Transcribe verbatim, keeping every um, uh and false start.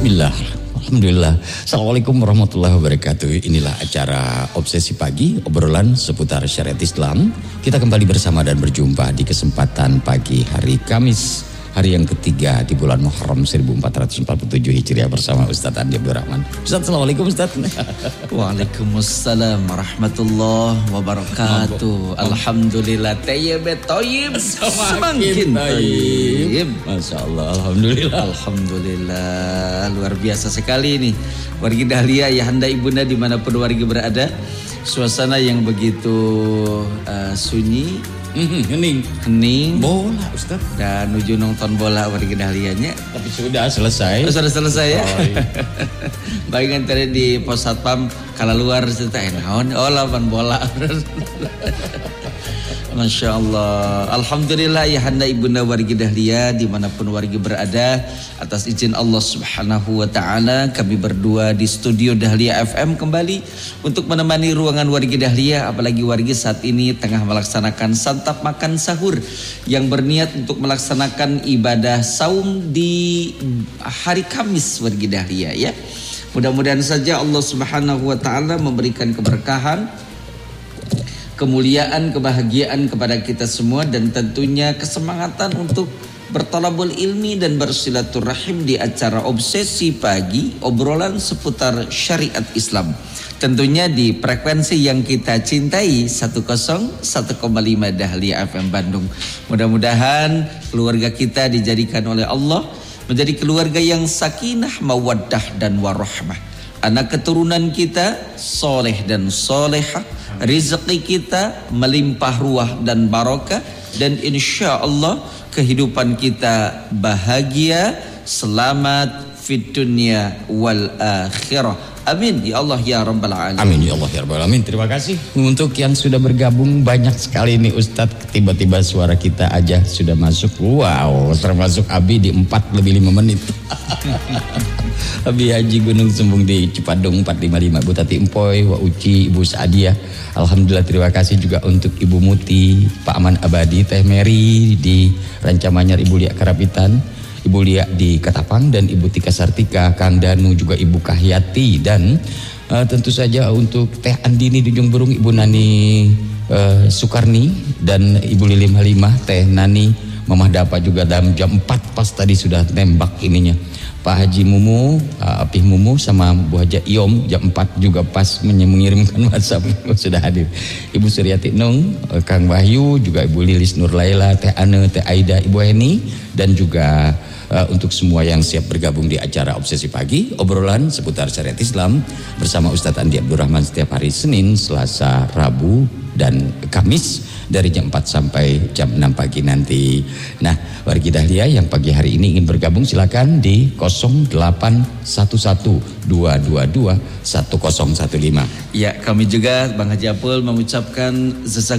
Bismillah. Alhamdulillah. Assalamualaikum warahmatullahi wabarakatuh. Inilah acara Obsesi Pagi, obrolan seputar syariat Islam. Kita kembali bersama dan berjumpa di kesempatan pagi hari Kamis, hari yang ketiga di bulan Muharram seribu empat ratus empat puluh tujuh Hijriah bersama Ustaz Andi Abdul Rahman. Ustaz, Assalamualaikum Ustaz. Waalaikumsalam warahmatullahi wabarakatuh. Alhamdulillah tayyib tayyib semakin tayyib. Masya Allah, Alhamdulillah. Alhamdulillah, luar biasa sekali ini. Wargi Dahlia, ayahanda ibunda dimanapun wargi berada, suasana yang begitu uh, sunyi, Mm-hmm, hening, hening, bola Ustaz, dan nuju nonton bola warga Dahlianya. Tapi sudah selesai. Oh, sudah selesai ya. Oh, iya. Baik kan tadi di pos satpam kalau luar cerita enaon, oh lawan bola. Masya Allah. Alhamdulillah ya handa ibunda wargi Dahlia dimanapun wargi berada, atas izin Allah Subhanahu Wa Taala kami berdua di studio Dahlia F M kembali untuk menemani ruangan wargi Dahlia, apalagi wargi saat ini tengah melaksanakan santap makan sahur yang berniat untuk melaksanakan ibadah saum di hari Kamis wargi Dahlia ya. Mudah-mudahan saja Allah Subhanahu Wa Taala memberikan keberkahan, kemuliaan, kebahagiaan kepada kita semua, dan tentunya kesemangatan untuk bertolabul ilmi dan bersilaturahim di acara Obsesi Pagi, obrolan seputar syariat Islam. Tentunya di frekuensi yang kita cintai seratus satu koma lima Dahlia F M Bandung. Mudah-mudahan keluarga kita dijadikan oleh Allah menjadi keluarga yang sakinah, mawaddah dan warahmah. Anak keturunan kita soleh dan solehah, rezeki kita melimpah ruah dan barokah, dan insya Allah kehidupan kita bahagia, selamat fid dunya wal akhirah. Amin ya Allah ya Rabbal Alamin. Amin ya Allah ya Rabbal Alamin. Terima kasih untuk yang sudah bergabung, banyak sekali nih Ustadz. Tiba-tiba suara kita aja sudah masuk. Wow, termasuk Abi di empat lebih lima menit. Abi Haji Gunung Sembung di Cipadung empat lima lima. Bu Tati Empoy, Wa Uci, Ibu Saadia. Alhamdulillah, terima kasih juga untuk Ibu Muti, Pak Aman Abadi, Teh Mary di Rancamanyar, Ibu Lia Karapitan, Ibu Lia di Katapang, dan Ibu Tika Sartika, Kang Danu, juga Ibu Kahyati, dan uh, tentu saja untuk Teh Andini di Ujung Berung, Ibu Nani uh, Sukarni, dan Ibu Lilim Halimah, Teh Nani, Mamah Dapa juga dalam jam empat pas tadi sudah tembak ininya. Pak Haji Mumu, uh, Apih Mumu sama Bu Haja Iom jam empat juga pas mengirimkan WhatsApp sudah hadir. Ibu Suryati Nung, uh, Kang Wahyu, juga Ibu Lilis Nur Laila, Teh Ane, Teh Aida, Ibu Heni, dan juga uh, untuk semua yang siap bergabung di acara Obsesi Pagi, obrolan seputar syariat Islam bersama Ustadz Andi Abdul Rahman setiap hari Senin, Selasa, Rabu, dan Kamis dari jam empat sampai jam enam pagi nanti. Nah, wargi Dahlia yang pagi hari ini ingin bergabung silakan di nol delapan satu satu dua dua dua satu nol satu lima. Ya, kami juga Bang Haji Apul mengucapkan